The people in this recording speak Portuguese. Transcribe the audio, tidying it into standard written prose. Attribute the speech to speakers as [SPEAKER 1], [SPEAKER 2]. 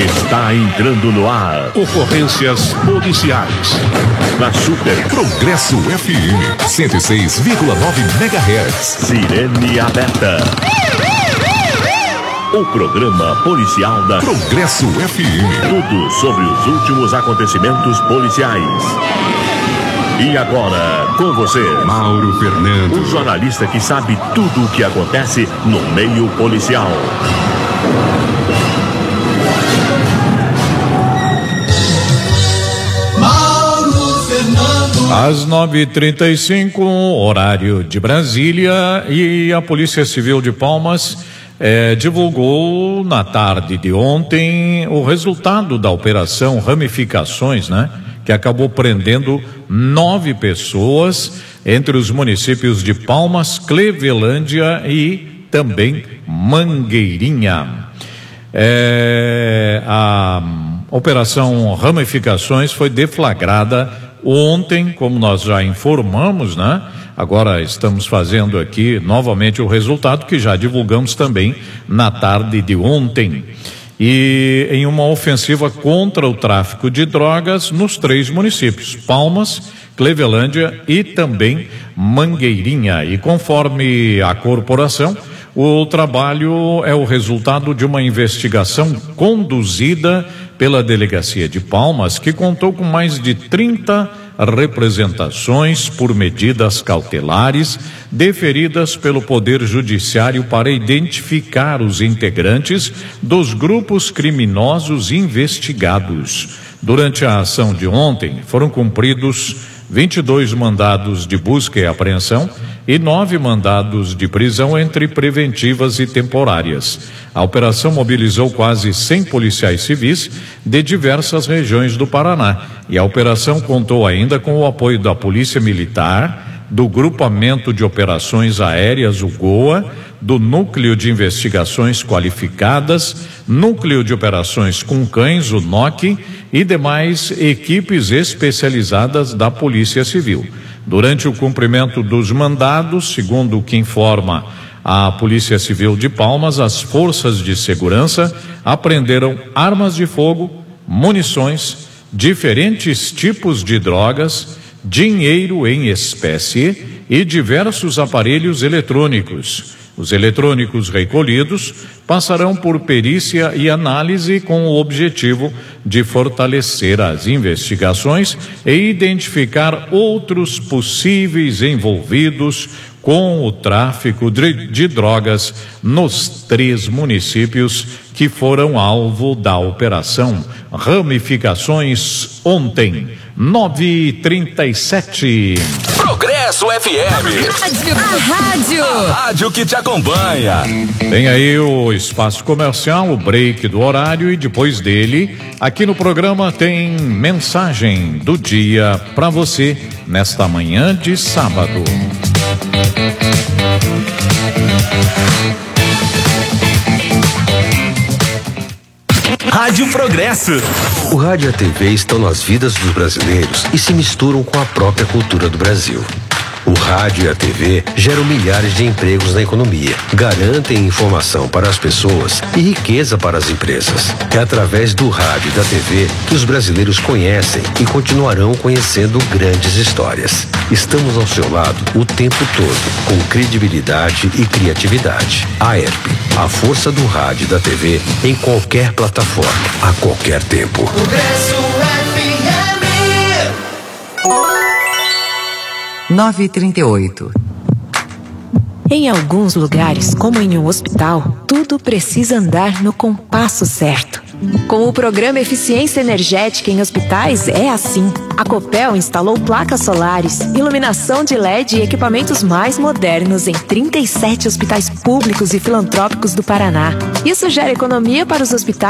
[SPEAKER 1] Está entrando no ar. Ocorrências policiais. Na Super
[SPEAKER 2] Progresso FM 106,9 MHz.
[SPEAKER 1] Sirene aberta. O programa policial da
[SPEAKER 2] Progresso FM.
[SPEAKER 1] Tudo sobre os últimos acontecimentos policiais. E agora, com você,
[SPEAKER 2] Mauro Fernando,
[SPEAKER 1] o jornalista que sabe tudo o que acontece no meio policial.
[SPEAKER 3] Mauro Fernando.
[SPEAKER 4] Às 9h35, horário de Brasília, e a Polícia Civil de Palmas divulgou na tarde de ontem o resultado da operação Ramificações, né? Que acabou prendendo 9 pessoas entre os municípios de Palmas, Clevelândia e também Mangueirinha. A operação Ramificações foi deflagrada ontem, como nós já informamos, né? Agora estamos fazendo aqui novamente o resultado que já divulgamos também na tarde de ontem. E em uma ofensiva contra o tráfico de drogas nos 3 municípios, Palmas, Clevelândia e também Mangueirinha. E conforme a corporação, o trabalho é o resultado de uma investigação conduzida pela Delegacia de Palmas, que contou com mais de 30 representações por medidas cautelares deferidas pelo Poder Judiciário para identificar os integrantes dos grupos criminosos investigados. Durante a ação de ontem, foram cumpridos 22 mandados de busca e apreensão e 9 mandados de prisão entre preventivas e temporárias. A operação mobilizou quase 100 policiais civis de diversas regiões do Paraná, e a operação contou ainda com o apoio da Polícia Militar, do Grupamento de Operações Aéreas, o GOA, do Núcleo de Investigações Qualificadas, Núcleo de Operações com Cães, o NOC, e demais equipes especializadas da Polícia Civil. Durante o cumprimento dos mandados, segundo o que informa a Polícia Civil de Palmas, as forças de segurança apreenderam armas de fogo, munições, diferentes tipos de drogas, dinheiro em espécie e diversos aparelhos eletrônicos. Os eletrônicos recolhidos passarão por perícia e análise com o objetivo de fortalecer as investigações e identificar outros possíveis envolvidos com o tráfico de drogas nos 3 municípios que foram alvo da operação Ramificações ontem, 9h37.
[SPEAKER 5] Progresso FM. A rádio que te acompanha.
[SPEAKER 4] Tem aí o espaço comercial, o break do horário, e depois dele, aqui no programa tem mensagem do dia para você nesta manhã de sábado.
[SPEAKER 5] Rádio Progresso.
[SPEAKER 6] O rádio e a TV estão nas vidas dos brasileiros e se misturam com a própria cultura do Brasil. O rádio e a TV geram milhares de empregos na economia, garantem informação para as pessoas e riqueza para as empresas. É através do rádio e da TV que os brasileiros conhecem e continuarão conhecendo grandes histórias. Estamos ao seu lado o tempo todo, com credibilidade e criatividade. A ERP, a força do rádio e da TV em qualquer plataforma, a qualquer tempo.
[SPEAKER 3] Progresso FM.
[SPEAKER 7] 9h38.
[SPEAKER 8] Em alguns lugares, como em um hospital, tudo precisa andar no compasso certo. Com o programa Eficiência Energética em Hospitais é assim. A Copel instalou placas solares, iluminação de LED e equipamentos mais modernos em 37 hospitais públicos e filantrópicos do Paraná. Isso gera economia para os hospitais